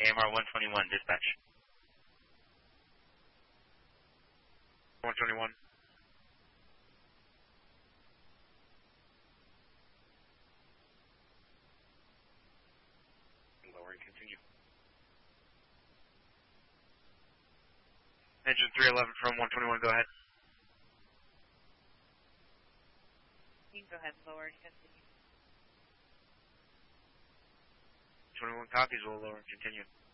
AMR 121, dispatch. 121. Lower and continue. Engine 311 from 121, go ahead. You can go ahead and lower and continue. 21 copies, we'll lower and continue.